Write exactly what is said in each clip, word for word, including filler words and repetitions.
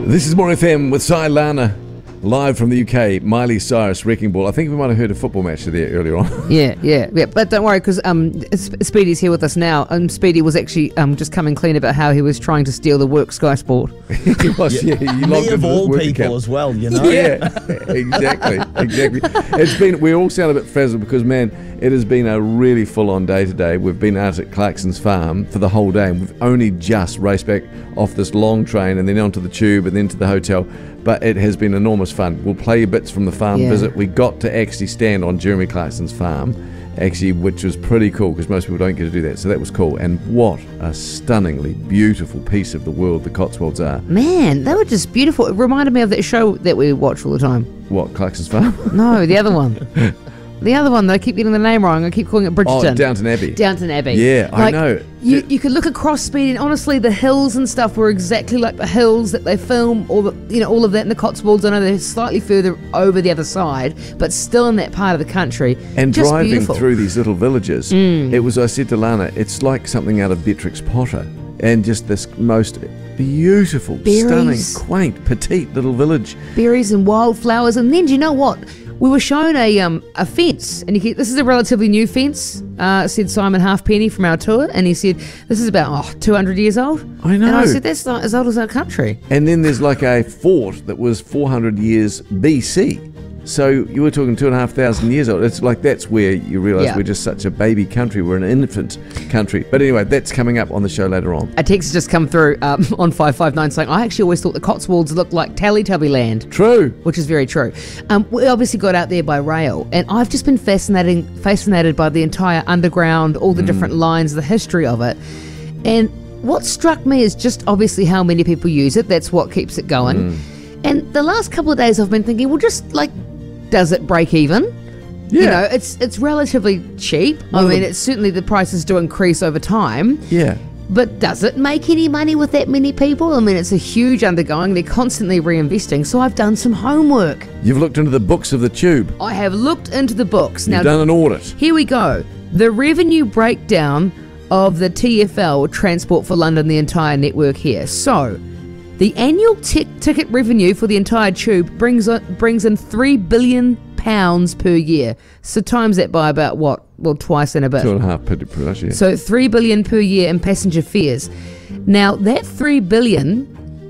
This is More F M with Cy Lana, live from the U K. Miley Cyrus, Wrecking Ball. I think we might have heard a football match there earlier on. Yeah, yeah, yeah. But don't worry, because um, Speedy's here with us now. And Speedy was actually um, just coming clean about how he was trying to steal the work Sky Sport. He was, yeah. yeah He Me of all people account. as well, you know. Yeah, exactly, exactly. It's been. We all sound a bit frazzled because, man, it has been a really full-on day today. We've been out at Clarkson's farm for the whole day, and we've only just raced back off this long train and then onto the tube and then to the hotel. But it has been enormous fun. We'll play you bits from the farm Yeah. visit. We got to actually stand on Jeremy Clarkson's farm, actually, which was pretty cool because most people don't get to do that. So that was cool. And what a stunningly beautiful piece of the world the Cotswolds are. Man, they were just beautiful. It reminded me of that show that we watch all the time. What, Clarkson's farm? No, the other one. The other one that I keep getting the name wrong. I keep calling it Bridgerton. Oh, Downton Abbey. Downton Abbey. Yeah, I Like, know. You, you could look across Speed, and honestly, the hills and stuff were exactly like the hills that they film, or the, you know, all of that in the Cotswolds. I know they're slightly further over the other side, but still in that part of the country. And Just driving beautiful. through these little villages, Mm. it was, I said to Lana, it's like something out of Beatrix Potter. And just this most beautiful, Berries. stunning, quaint, petite little village. berries and wildflowers, and then do you know what? We were shown a um a fence, and you can, this is a relatively new fence. Uh, said Simon Halfpenny from our tour, and he said this is about oh, two hundred years old. I know. And I said that's not as old as our country. And then there's like a fort that was four hundred years B C. So you were talking two and a half thousand years old. It's like that's where you realise Yeah. we're just such a baby country. We're an infant country. But anyway, that's coming up on the show later on. A text has just come through um, on five five nine saying, I actually always thought the Cotswolds looked like Teletubby Land. True. Which is very true. Um, we obviously got out there by rail, and I've just been fascinating, fascinated by the entire underground, all the Mm. different lines, the history of it. And what struck me is just obviously how many people use it. That's what keeps it going. Mm. And the last couple of days I've been thinking, well, just like, does it break even? Yeah. You know, it's it's relatively cheap. Well, I mean, the- it's certainly the prices do increase over time. Yeah. But does it make any money with that many people? I mean, it's a huge undergoing. They're constantly reinvesting. So I've done some homework. You've looked into the books of the tube. I have looked into the books. You've Now, done an audit. here we go. The revenue breakdown of the T F L, Transport for London, the entire network here. So, the annual t- ticket revenue for the entire tube brings on, brings in three billion pounds per year. So times that by about what? Well, twice and a bit. Two and a half per per yeah. So three billion per year in passenger fares. Now that three billion,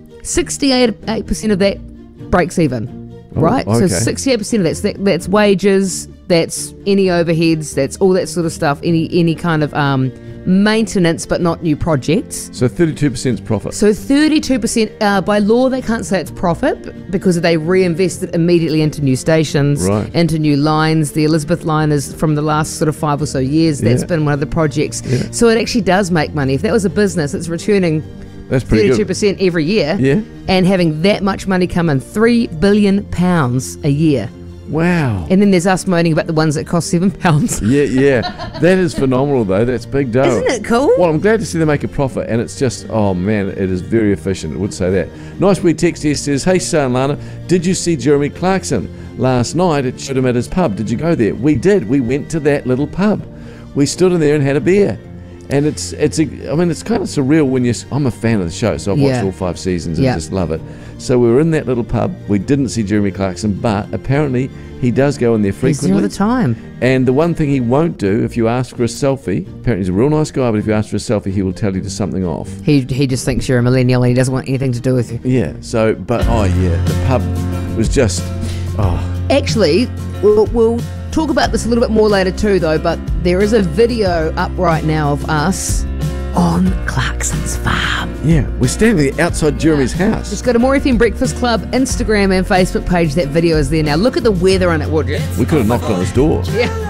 sixty-eight percent of that breaks even, Oh, right? So okay. sixty-eight percent of that's that, that's wages, that's any overheads, that's all that sort of stuff, any any kind of um, maintenance, but not new projects. So thirty-two percent is profit. So thirty-two percent, uh, by law, they can't say it's profit b- because they reinvest it immediately into new stations, Right. into new lines. The Elizabeth line is from the last sort of five or so years. That's Yeah. been one of the projects. Yeah. So it actually does make money. If that was a business, it's returning That's pretty thirty-two good. percent every year. Yeah. And having that much money come in, three billion pounds a year. Wow. And then there's us moaning about the ones that cost seven pounds. Yeah, yeah. That is phenomenal, though. That's big dough. Isn't it cool? Well, I'm glad to see them make a profit, and it's just, oh man, it is very efficient. I would say that. Nice wee text here says, hey, son Lana, did you see Jeremy Clarkson? Last night it showed him at his pub. Did you go there? We did. We went to that little pub. We stood in there and had a beer. And it's, it's a, I mean, it's kind of surreal when you, I'm a fan of the show, so I've watched Yeah. all five seasons and Yeah. just love it. So we were in that little pub. We didn't see Jeremy Clarkson, but apparently he does go in there He's frequently. there all the time. And the one thing he won't do, if you ask for a selfie, apparently he's a real nice guy, but if you ask for a selfie, he will tell you to something off. He he just thinks you're a millennial and he doesn't want anything to do with you. Yeah, so, but, oh yeah, the pub was just, oh, Actually, we'll, we'll talk about this a little bit more later too, though, but there is a video up right now of us on Clarkson's farm. yeah, we're standing there outside Jeremy's house. Just go to More F M Breakfast Club Instagram and Facebook page. That video is there now. Look at the weather on it, would you? We could have knocked on his door. Yeah.